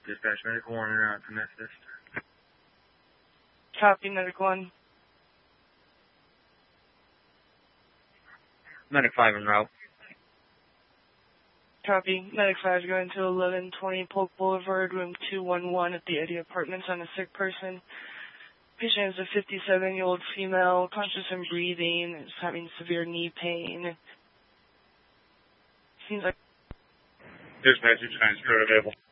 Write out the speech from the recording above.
Dispatch Medical 1 and out to Methodist. Copy, Medic 1. Medic 5 en route. Copy. Medic 5 going to 1120 Polk Boulevard, room 211 at the Eddy Apartments on a sick person. Patient is a 57-year-old female, conscious and breathing, is having severe knee pain. Seems like... Dispatch, 29 is available.